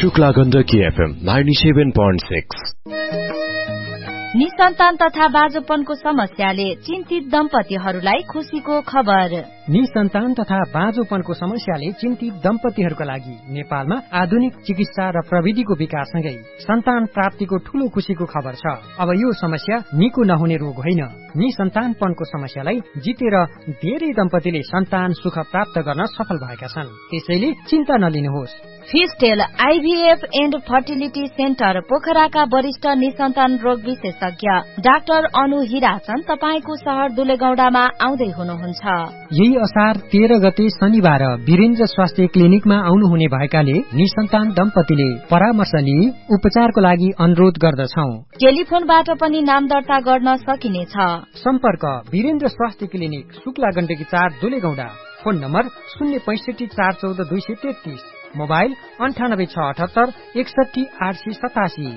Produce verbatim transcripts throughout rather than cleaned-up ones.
Shukla Gandaki FM ninety-seven point six। निसन्तान तथा बाँझोपनको समस्याले चिन्तित दम्पतिहरूलाई खुशीको खबर। निसन्तान तथा बाँझोपनको समस्याले चिन्तित दम्पतिहरूका लागि नेपालमा आधुनिक चिकित्सा र प्रविधिको विकाससँगै सन्तान प्राप्तिको ठूलो खुशीको खबर छ। अब यो समस्या निको नहुने रोग होइन। निसन्तानपनको समस्यालाई जितेर धेरै दम्पतिले सन्तान सुख प्राप्त गर्न सफल भएका छन्। त्यसैले चिन्ता नलिनुहोस्। फिस्टेल आईभीएफ एन्ड फर्टिलिटी सेन्टर पोखराका वरिष्ठ निसन्तान रोग विशेषज्ञ डाक्टर अनु हिराचन तपाईको शहर दुलेगौडामा आउँदै हुनुहुन्छ। यही असार तेह्र गते शनिबार वीरेन्द्र स्वास्थ्य क्लिनिकमा आउनुहुने भएकाले निसन्तान दम्पतिले परामर्श लिई उपचारको लागि अनुरोध गर्दछौ। टेलिफोनबाट पनि नाम दर्ता गर्न सकिनेछ। सम्पर्क वीरेन्द्र स्वास्थ्य क्लिनिक शुक्ला गण्डकी चार दुलेगौडा। फोन नम्बर शून्य पैंसठी चार चौध दुई सय तेत्तीस। मोबाइल अन्ठानब्बे छ अठहत्तर एकसठी आठ सय सतासी।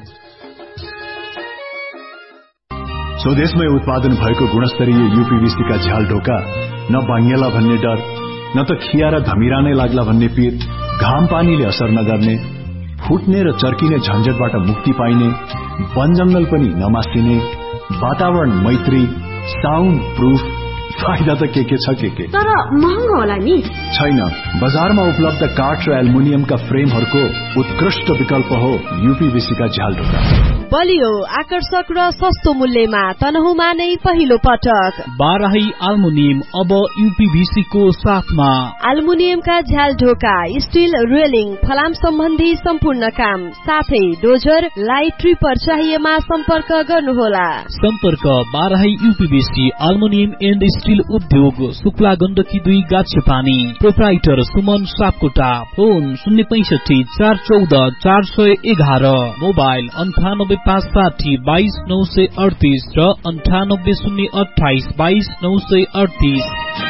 स्वदेशमै उत्पादन भएको गुणस्तरीय यूपीवीसी का झ्याल ढोका न बाङ्गिएला भन्ने डर, न त खिया र धमिरा नै लाग्ला भन्ने पीर, घाम पानीले असर नगर्ने, फुट्ने र चर्किने झन्झटबाट मुक्ति पाइने, वन जंगल पनि नमासिने, वातावरण मैत्री, साउन्ड प्रूफ, फाइदा त के के छ के के, तर महँगो होला नि? छैन। बजारमा उपलब्ध काठ र एल्युमिनियमका फ्रेमहरूको उत्कृष्ट विकल्प हो यूपीवीसी का झ्याल ढोका। बलियो, आकर्षक र सस्तो मूल्यमा तनहुमा नै पहिलो पटक बाराही एल्युमिनियम अब यूपीवीसी को साथमा। एल्युमिनियमका झ्याल ढोका, स्टील रेलिङ, फलाम सम्बन्धी सम्पूर्ण काम, साथै डोजर, लाइट ट्रिपर चाहिएमा सम्पर्क गर्नुहोला। सम्पर्क Barahi UPVC aluminium and steel उद्योग, शुक्ला गण्डकी दुई गाछे पानी। प्रोप्राइटर सुमन सापकोटा। फोन शून्य पैंसठी चार चौध चार सय एघार। मोबाइल अन्ठानब्बे पाँच साठी बाइस नौ सय अडतीस र अन्ठानब्बे शून्य अठाइस बाइस नौ सय अडतीस।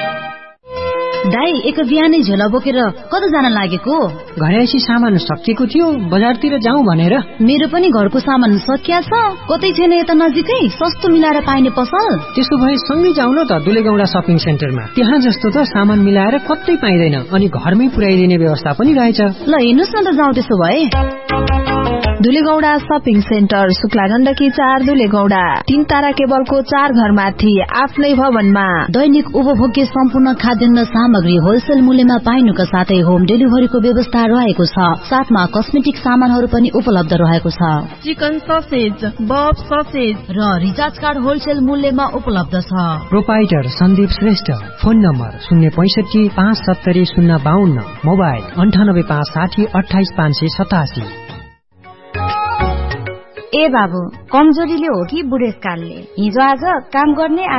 दाई, एक बिहानै झोला बोकेर कता जान लागेको? घरैसी सामान सकिएको थियो, बजारतिर जाउँ भनेर। मेरो पनि घरको सामान सकिया छ। कतै छैन यता नजिकै सस्तो मिलाएर पाइने पसल? त्यसो भए सँगै जाउँ न त दुलेगौडा सपिङ सेन्टरमा। त्यहाँ जस्तो त सामान मिलाएर कतै पाइँदैन, अनि घरमै पुर्याइदिने व्यवस्था पनि रहेछ। ल हिँड्नुस् न त, जाउँ त्यसो भए। दुलेगौडा सपिङ सेन्टर, शुक्ला गण्डकी चार दुलेगौडा। तीन तारा केबलको चार घरमाथि आफ्नै भवनमा दैनिक उपभोग्य सम्पूर्ण खाद्यान्न सामग्री होलसेल मूल्यमा पाइनुका साथै होम डेलिभरीको व्यवस्था रहेको छ। साथमा कस्मेटिक सामानहरू पनि उपलब्ध रहेको छ। चिकन ससेज, बफ ससेज र रिचार्ज कार्ड होलसेल मूल्यमा उपलब्ध छ। Proprietor Sandeep Shrestha. Phone number शून्य पैंसठी पाँच सत्तरी शून्य बाहन्न। मोबाइल अन्ठानब्बे पाँच साठी अठाइस पाँच सय सतासी। ए बाबु, कमजोरीले हो कि बुढेसकालले? हिजो आज काम गर्ने